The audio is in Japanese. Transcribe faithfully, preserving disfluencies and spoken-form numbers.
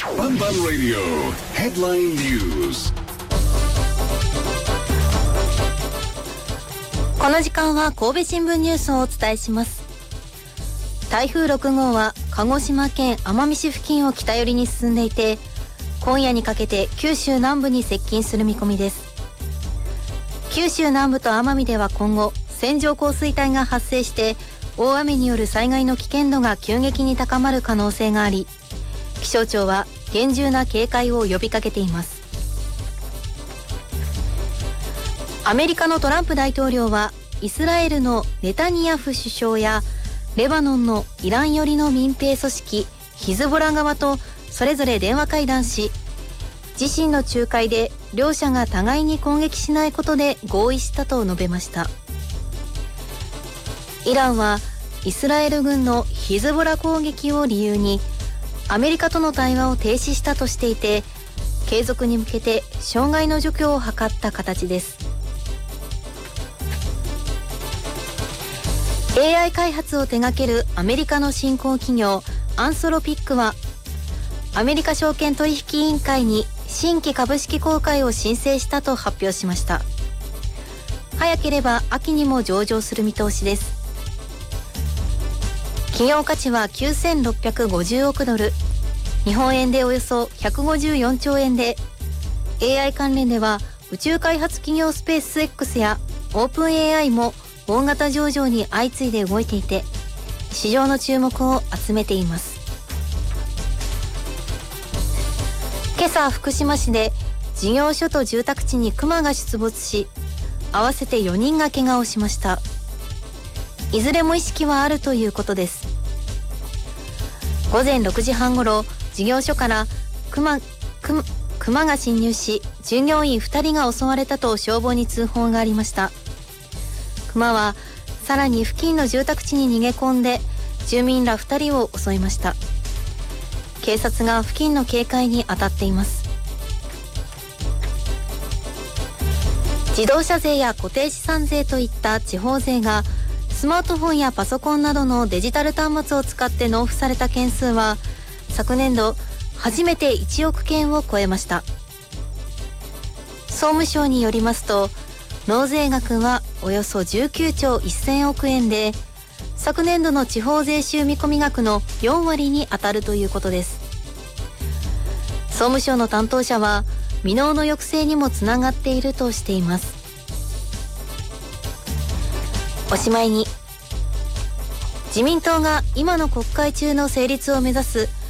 バンバンラディオヘッドラインニュース。 この時間は神戸新聞ニュースをお伝えします。台風ろく号は鹿児島県奄美市付近を北寄りに進んでいて、今夜にかけて九州南部に接近する見込みです。九州南部と奄美では今後線状降水帯が発生して大雨による災害の危険度が急激に高まる可能性があり、気象庁は厳重な警戒を呼びかけています。アメリカのトランプ大統領はイスラエルのネタニヤフ首相やレバノンのイラン寄りの民兵組織ヒズボラ側とそれぞれ電話会談し、自身の仲介で両者が互いに攻撃しないことで合意したと述べました。イランはイスラエル軍のヒズボラ攻撃を理由にアメリカとの対話を停止したとしていて、継続に向けて障害の除去を図った形です。エーアイ 開発を手掛けるアメリカの新興企業アンソロピックはアメリカ証券取引委員会に新規株式公開を申請したと発表しました。早ければ秋にも上場する見通しです。企業価値はきゅうせんろっぴゃくごじゅうおくドル、日本円でおよそひゃくごじゅうよんちょうえんで、 エーアイ 関連では宇宙開発企業スペース X やオープン エーアイ も大型上場に相次いで動いていて、市場の注目を集めています。今朝福島市で事業所と住宅地にクマが出没し、合わせてよにんが怪我をしました。いずれも意識はあるということです。午前ろくじはんごろ、事業所からクマ、クマ、クマが侵入し、従業員ふたりが襲われたと消防に通報がありました。クマはさらに付近の住宅地に逃げ込んで住民らふたりを襲いました。警察が付近の警戒に当たっています。自動車税や固定資産税といった地方税がスマートフォンやパソコンなどのデジタル端末を使って納付された件数は昨年度初めていちおくけんを超えました。総務省によりますと、納税額はおよそじゅうきゅうちょうせんおくえんで、昨年度の地方税収見込み額のよんわりに当たるということです。総務省の担当者は未納の抑制にもつながっているとしています。おしまいに、自民党が今の国会中の成立を目指す